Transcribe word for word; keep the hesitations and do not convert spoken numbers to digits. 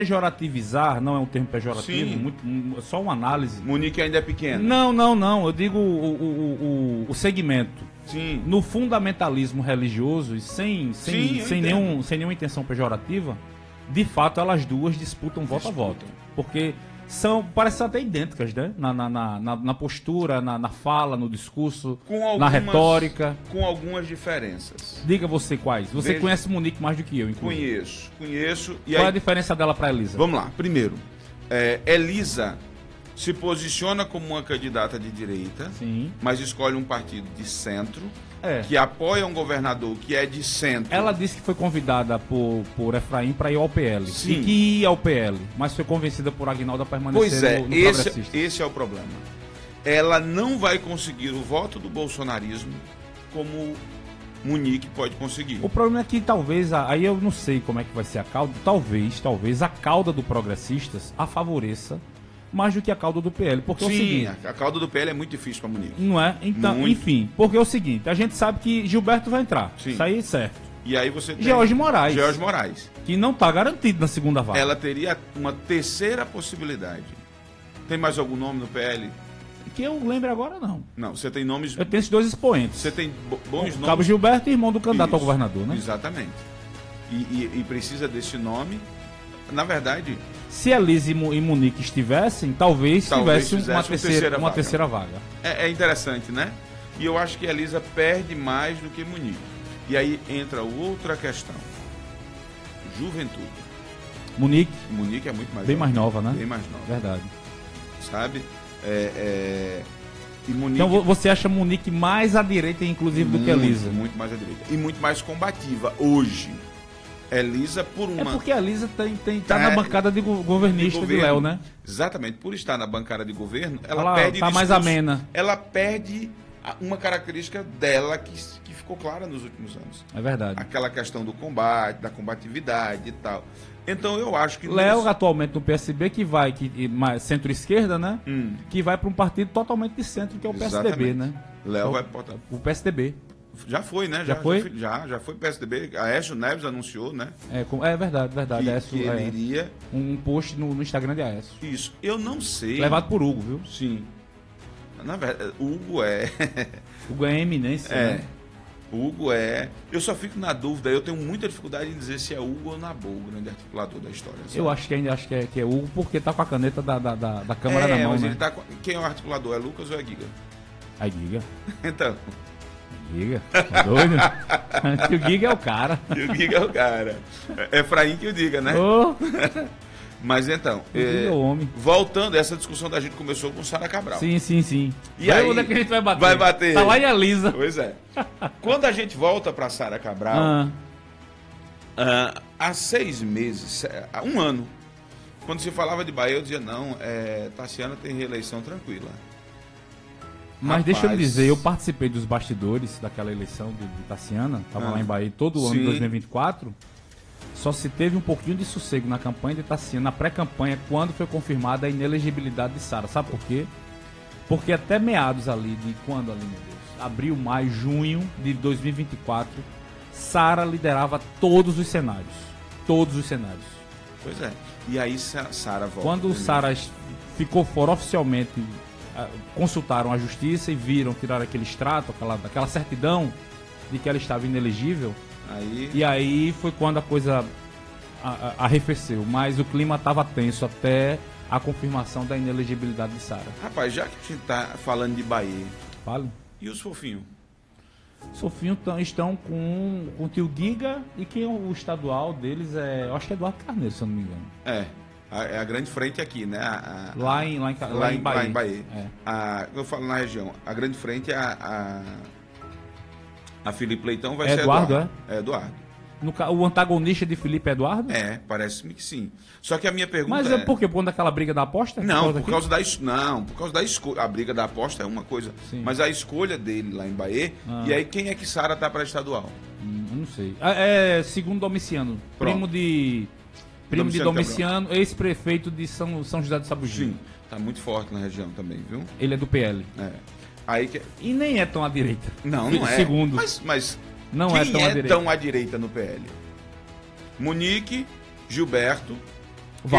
pejorativizar, não é um termo pejorativo, muito, só uma análise. Munique ainda é pequeno. Não, não, não. Eu digo o, o, o, o segmento. Sim. No fundamentalismo religioso, e sem, sem, Sim, sem, nenhum, sem nenhuma intenção pejorativa, de fato elas duas disputam voto a voto. Porque são, parecem até idênticas, né? Na, na, na, na postura, na, na fala, no discurso, com algumas, na retórica. Com algumas diferenças. Diga você quais. Você Veja, conhece Munique mais do que eu, inclusive. Conheço, conheço. E Qual aí, é a diferença dela para Elisa? Vamos lá. Primeiro, é, Elisa se posiciona como uma candidata de direita, sim, mas escolhe um partido de centro, é. que apoia um governador que é de centro. Ela disse que foi convidada por, por Efraim para ir ao P L. Sim. E que ia ao P L, mas foi convencida por Aguinaldo a permanecer pois é, no, no esse, Progressistas. esse é o problema. Ela não vai conseguir o voto do bolsonarismo como Munique pode conseguir. O problema é que talvez, aí eu não sei como é que vai ser a cauda, talvez, talvez a cauda do Progressistas a favoreça mais do que a cauda do P L. Porque Sim, é o seguinte, a cauda do P L é muito difícil para Munique. não é? Então, Muito. enfim, porque é o seguinte, a gente sabe que Gilberto vai entrar. Sim. Isso aí é certo. E aí você tem George Moraes. George Moraes. Que não está garantido na segunda vaga. Ela teria uma terceira possibilidade. Tem mais algum nome no P L? Que eu lembre agora, não. Não, você tem nomes... Eu tenho esses dois expoentes. Você tem bo- bons nomes... Cabo Gilberto e irmão do candidato Isso, ao governador, né? Exatamente. E, e, e precisa desse nome. Na verdade... Se Elisa e Munique estivessem, talvez, Talvez tivesse uma, fizesse uma terceira, terceira uma vaga. terceira vaga. É, é interessante, né? E eu acho que a Elisa perde mais do que Munique. E aí entra outra questão. Juventude. Munique, Munique é muito mais bem nova. mais nova, né? Bem mais nova. Verdade. Sabe? É, é... E Munique... Então vo- você acha Munique mais à direita, inclusive, do que Elisa? Muito mais à direita. E muito mais combativa hoje. Elisa, por uma... É porque a Elisa tem, tem, tá É, na bancada de go- governista de, governo. Léo, né? Exatamente. Por estar na bancada de governo, ela, Ela perde tá mais discurso. amena. Ela perde a- uma característica dela que, que ficou clara nos últimos anos. É verdade. Aquela questão do combate, da combatividade e tal. Então eu acho que... Léo, nesse- atualmente no P S B, que vai, que, e mais centro-esquerda, né? Hum, Que vai para um partido totalmente de centro, que é o P S D B, exatamente. né? Léo O- vai botar... O P S D B. Já foi, né? Já foi? Já, já foi P S D B. A Aécio Neves anunciou, né? É, com- é verdade, verdade. Que, Aécio, que ele é, iria... um, um post no, no Instagram de Aécio. Isso. Eu não sei... Levado por Hugo, viu? Sim. Na verdade, o Hugo é... Hugo é eminência, é. né? O Hugo é... Eu só fico na dúvida, eu tenho muita dificuldade em dizer se é Hugo ou Nabô, o grande articulador da história. Sabe? Eu acho que ainda acho que é, que é Hugo, porque tá com a caneta da, da, da, da Câmara é, na mão, mas né? ele tá com... Quem é o articulador? É Lucas ou é Giga? Aí Giga. Então, Giga. Tá doido? Que o Giga é o cara. e o Giga é o cara. É Efraim que o diga, né? Ô, Mas então, o Giga é é, o homem. voltando, essa discussão da gente começou com Sara Cabral. Sim, sim, sim. E Vai aí, onde é que a gente vai bater? vai bater. Tá lá em Elisa. Pois é. Quando a gente volta para Sara Cabral, Ah, ah, há seis meses, há um ano, quando se falava de Bahia, eu dizia, não, é, Tassiana tem reeleição tranquila. mas Rapaz. deixa eu lhe dizer, eu participei dos bastidores daquela eleição de, de Tassiana, tava Ah. lá em Bahia todo o ano Sim. de dois mil e vinte e quatro. Só se teve um pouquinho de sossego na campanha de Tassiana, na pré-campanha, quando foi confirmada a inelegibilidade de Sara. Sabe por quê? Porque até meados ali, de quando ali, meu Deus? Abril, maio, junho de dois mil e vinte e quatro, Sara liderava todos os cenários. Todos os cenários. Pois é. E aí Sa- Sara volta. Quando primeiro. Sara ficou fora oficialmente, ah, consultaram a justiça e viram, tiraram aquele extrato, aquela, aquela certidão de que ela estava inelegível. Aí, E aí foi quando a coisa a- a- arrefeceu. Mas o clima estava tenso até a confirmação da inelegibilidade de Sara. rapaz, já que a gente tá falando de Bahia, Fale. e os fofinhos? Sofinho tão- estão com, com o tio Giga e quem é o estadual deles é. Eu acho que é Eduardo Carneiro, se eu não me engano. É, a, é a grande frente aqui, né? A- a- Lá em, lá em, Ca- lá, lá em, em Bahia. lá em Bahia. É. A, eu falo na região, a grande frente é a... A, a Felipe Leitão vai É ser Eduardo, Eduardo. É Eduardo. No ca- o antagonista de Felipe é Eduardo? É, parece-me que sim. Só que a minha pergunta Mas é por quê? Por conta daquela briga da aposta? Não, por daquilo? causa da es- não, por causa da escolha. A briga da aposta é uma coisa, Sim. mas a escolha dele lá em Bahia. Ah. E aí quem é que Sara tá para estadual? Hum, eu não sei. Ah, é segundo Domiciano. Pronto. Primo de. Primo de Domiciano Domiciano, ex-prefeito de São, São José do Sabugi. Sim, tá muito forte na região também, viu? Ele é do P L. É. Aí que E nem é tão à direita. não, não é. Segundo. Mas, mas Não quem é tão à direita. tão à direita no P L? Munique, Gilberto,